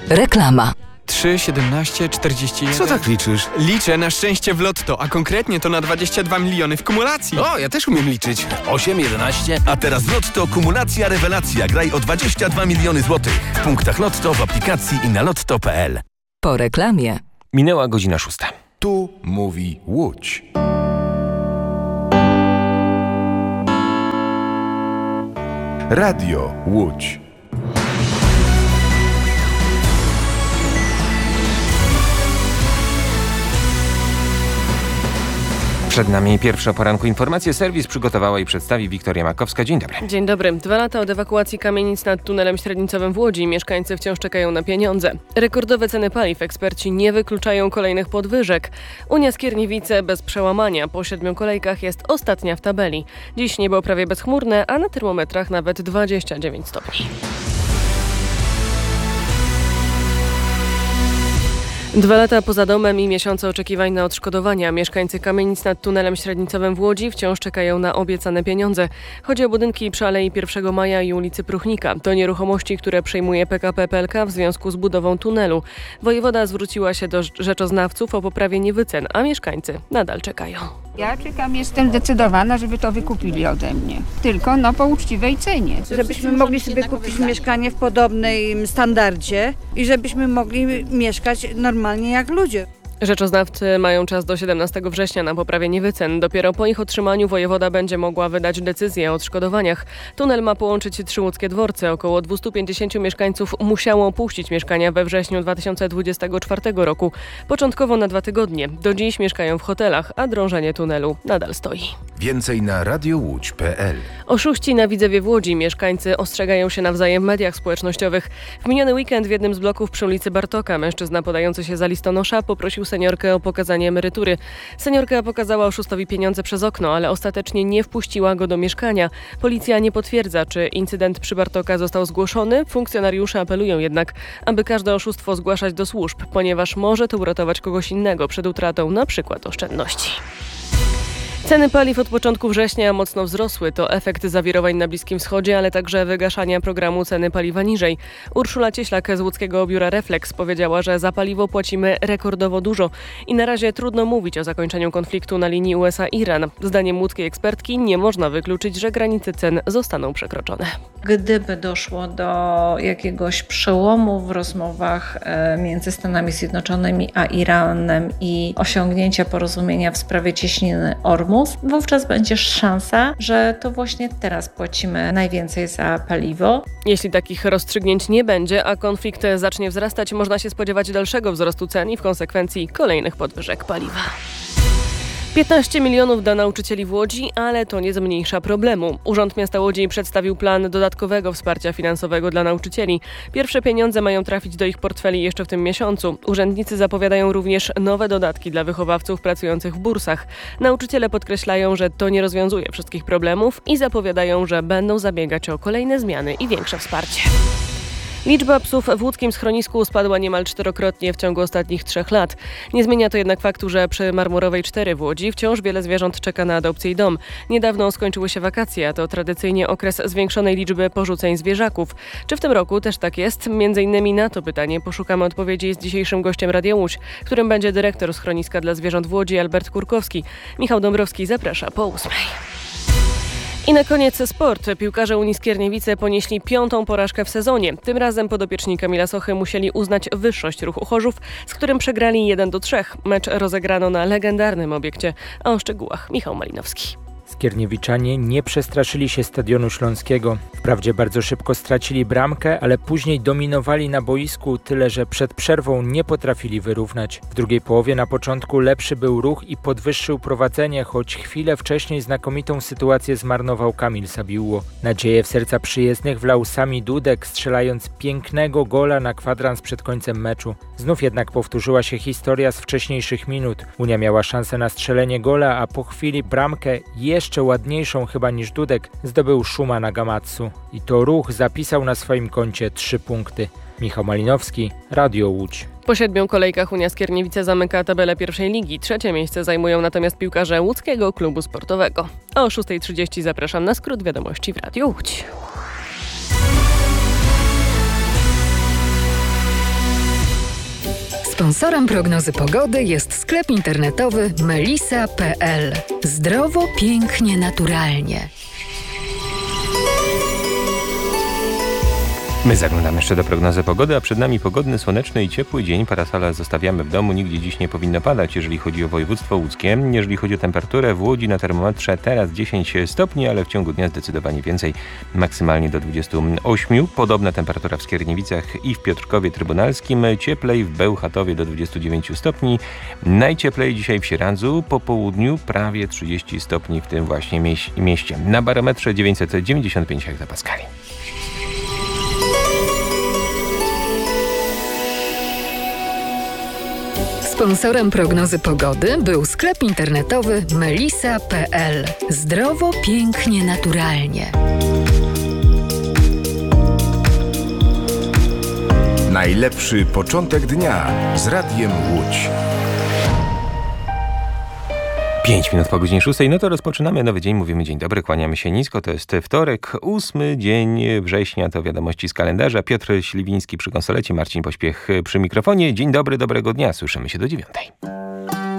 Reklama. 3, 17, 41... Co tak liczysz? Liczę na szczęście w lotto, a konkretnie to na 22 miliony w kumulacji. O, ja też umiem liczyć. 8, 11... A teraz Lotto Kumulacja Rewelacja. Graj o 22 miliony złotych. W punktach Lotto, w aplikacji i na lotto.pl. Po reklamie. Minęła godzina 6. Tu mówi Łódź. Radio Łódź. Przed nami pierwsze o poranku informacje. Serwis przygotowała i przedstawi Wiktoria Makowska. Dzień dobry. Dzień dobry. 2 lata od ewakuacji kamienic nad tunelem średnicowym w Łodzi. Mieszkańcy wciąż czekają na pieniądze. Rekordowe ceny paliw. Eksperci nie wykluczają kolejnych podwyżek. Unia Skierniewice bez przełamania. Po 7 kolejkach jest ostatnia w tabeli. Dziś niebo prawie bezchmurne, a na termometrach nawet 29 stopni. 2 lata poza domem i miesiące oczekiwań na odszkodowania. Mieszkańcy kamienic nad tunelem średnicowym w Łodzi wciąż czekają na obiecane pieniądze. Chodzi o budynki przy Alei 1 Maja i ulicy Pruchnika. To nieruchomości, które przejmuje PKP PLK w związku z budową tunelu. Wojewoda zwróciła się do rzeczoznawców o poprawienie wycen, a mieszkańcy nadal czekają. Ja czekam, jestem zdecydowana, żeby to wykupili ode mnie. Tylko po uczciwej cenie. Żebyśmy mogli sobie kupić mieszkanie w podobnym standardzie i żebyśmy mogli mieszkać normalnie jak ludzie. Rzeczoznawcy mają czas do 17 września na poprawienie wycen. Dopiero po ich otrzymaniu wojewoda będzie mogła wydać decyzję o odszkodowaniach. Tunel ma połączyć 3 łódzkie dworce. Około 250 mieszkańców musiało opuścić mieszkania we wrześniu 2024 roku. Początkowo na 2 tygodnie. Do dziś mieszkają w hotelach, a drążenie tunelu nadal stoi. Więcej na radiołódź.pl. Oszuści na Widzewie w Łodzi. Mieszkańcy ostrzegają się nawzajem w mediach społecznościowych. W miniony weekend w jednym z bloków przy ulicy Bartoka mężczyzna podający się za listonosza poprosił seniorkę o pokazanie emerytury. Seniorka pokazała oszustowi pieniądze przez okno, ale ostatecznie nie wpuściła go do mieszkania. Policja nie potwierdza, czy incydent przy Bartoka został zgłoszony. Funkcjonariusze apelują jednak, aby każde oszustwo zgłaszać do służb, ponieważ może to uratować kogoś innego przed utratą np. oszczędności. Ceny paliw od początku września mocno wzrosły. To efekt zawirowań na Bliskim Wschodzie, ale także wygaszania programu ceny paliwa niżej. Urszula Cieślak z łódzkiego biura Reflex powiedziała, że za paliwo płacimy rekordowo dużo i na razie trudno mówić o zakończeniu konfliktu na linii USA-Iran. Zdaniem łódzkiej ekspertki nie można wykluczyć, że granice cen zostaną przekroczone. Gdyby doszło do jakiegoś przełomu w rozmowach między Stanami Zjednoczonymi a Iranem i osiągnięcia porozumienia w sprawie cieśniny Ormus, wówczas będzie szansa, że to właśnie teraz płacimy najwięcej za paliwo. Jeśli takich rozstrzygnięć nie będzie, a konflikt zacznie wzrastać, można się spodziewać dalszego wzrostu cen i w konsekwencji kolejnych podwyżek paliwa. 15 milionów dla nauczycieli w Łodzi, ale to nie zmniejsza problemu. Urząd Miasta Łodzi przedstawił plan dodatkowego wsparcia finansowego dla nauczycieli. Pierwsze pieniądze mają trafić do ich portfeli jeszcze w tym miesiącu. Urzędnicy zapowiadają również nowe dodatki dla wychowawców pracujących w bursach. Nauczyciele podkreślają, że to nie rozwiązuje wszystkich problemów i zapowiadają, że będą zabiegać o kolejne zmiany i większe wsparcie. Liczba psów w łódzkim schronisku spadła niemal 4-krotnie w ciągu ostatnich 3 lat. Nie zmienia to jednak faktu, że przy Marmurowej 4 w Łodzi wciąż wiele zwierząt czeka na adopcję i dom. Niedawno skończyły się wakacje, a to tradycyjnie okres zwiększonej liczby porzuceń zwierzaków. Czy w tym roku też tak jest? Między innymi na to pytanie poszukamy odpowiedzi z dzisiejszym gościem Radia Łódź, którym będzie dyrektor schroniska dla zwierząt w Łodzi Albert Kurkowski. Michał Dąbrowski zaprasza po 8. I na koniec sport. Piłkarze Unii Skierniewice ponieśli 5. porażkę w sezonie. Tym razem podopieczni Kamila Sochy musieli uznać wyższość Ruchu Chorzów, z którym przegrali 1-3. Mecz rozegrano na legendarnym obiekcie. A o szczegółach Michał Malinowski. Skierniewiczanie nie przestraszyli się Stadionu Śląskiego. Wprawdzie bardzo szybko stracili bramkę, ale później dominowali na boisku, tyle że przed przerwą nie potrafili wyrównać. W drugiej połowie na początku lepszy był ruch i podwyższył prowadzenie, choć chwilę wcześniej znakomitą sytuację zmarnował Kamil Sabiło. Nadzieję w serca przyjezdnych wlał Sami Dudek, strzelając pięknego gola na kwadrans przed końcem meczu. Znów jednak powtórzyła się historia z wcześniejszych minut. Unia miała szansę na strzelenie gola, a po chwili bramkę jeszcze ładniejszą chyba niż Dudek zdobył Szuma Nagamatsu. I to Ruch zapisał na swoim koncie 3 punkty. Michał Malinowski, Radio Łódź. Po 7 kolejkach Unia Skierniewice zamyka tabelę pierwszej ligi. 3. miejsce zajmują natomiast piłkarze łódzkiego klubu sportowego. A o 6:30 zapraszam na skrót wiadomości w Radio Łódź. Sponsorem prognozy pogody jest sklep internetowy melisa.pl. Zdrowo, pięknie, naturalnie. My zaglądamy jeszcze do prognozy pogody, a przed nami pogodny, słoneczny i ciepły dzień. Parasola zostawiamy w domu, nigdzie dziś nie powinno padać, jeżeli chodzi o województwo łódzkie. Jeżeli chodzi o temperaturę, w Łodzi na termometrze teraz 10 stopni, ale w ciągu dnia zdecydowanie więcej, maksymalnie do 28. Podobna temperatura w Skierniewicach i w Piotrkowie Trybunalskim. Cieplej w Bełchatowie do 29 stopni. Najcieplej dzisiaj w Sieradzu, po południu prawie 30 stopni w tym właśnie mieście. Na barometrze 995 hektopaskali. Sponsorem prognozy pogody był sklep internetowy melisa.pl. Zdrowo, pięknie, naturalnie. Najlepszy początek dnia z Radiem Łódź. 5 minut po godzinie 6. No to rozpoczynamy nowy dzień. Mówimy dzień dobry, kłaniamy się nisko. To jest wtorek, 8 dzień września. To wiadomości z kalendarza. Piotr Śliwiński przy konsolecie, Marcin Pośpiech przy mikrofonie. Dzień dobry, dobrego dnia. Słyszymy się do 9.